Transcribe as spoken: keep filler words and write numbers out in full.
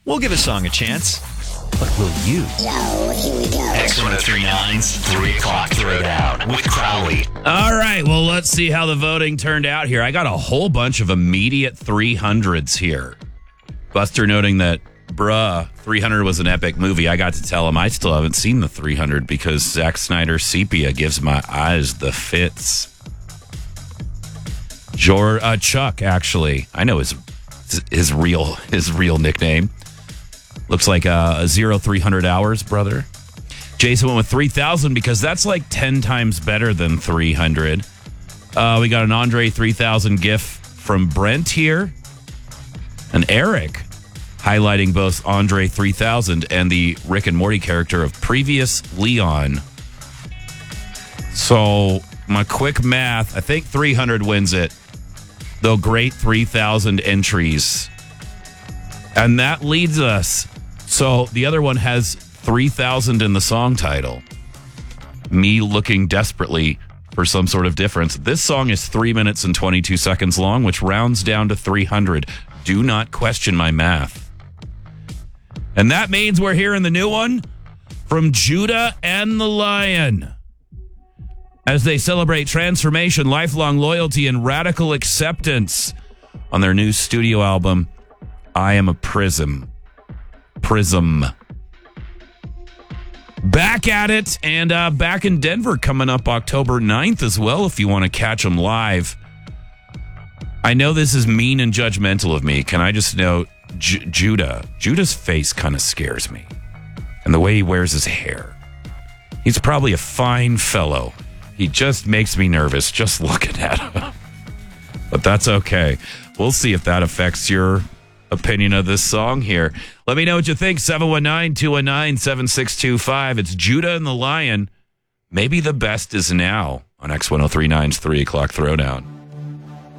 We'll give a song a chance. What will you? So, here we go. X ten thirty-nine's three o'clock Throwdown with Crowley. All right, well, let's see how the voting turned out here. I got a whole bunch of immediate three hundreds here. Buster noting that, bruh, three hundred was an epic movie. I got to tell him I still haven't seen the three hundred because Zack Snyder's Sepia gives my eyes the fits. Jor, uh, Chuck, actually. I know his his real his real nickname. Looks like uh, a zero three hundred hours, brother. Jason went with three thousand because that's like ten times better than three hundred. Uh, we got an Andre three thousand gif from Brent here. And Eric highlighting both Andre three thousand and the Rick and Morty character of previous Leon. So my quick math, I think three hundred wins it. Though great three thousand entries. And that leads us. So the other one has three thousand in the song title. Me looking desperately for some sort of difference. This song is three minutes and twenty-two seconds long, which rounds down to three hundred. Do not question my math. And that means we're hearing the new one from Judah and the Lion as they celebrate transformation, lifelong loyalty, and radical acceptance on their new studio album, I Am a Prism. Prism. Back at it, and uh, back in Denver coming up October ninth as well, if you want to catch them live. I know this is mean and judgmental of me. Can I just note, J- Judah, Judah's face kind of scares me. And the way he wears his hair. He's probably a fine fellow. He just makes me nervous just looking at him. But that's okay. We'll see if that affects your opinion of this song here. Let me know what you think. seven one nine, two one nine, seven six two five. It's Judah and the Lion. Maybe the best is now on X ten thirty-nine's three o'clock Throwdown.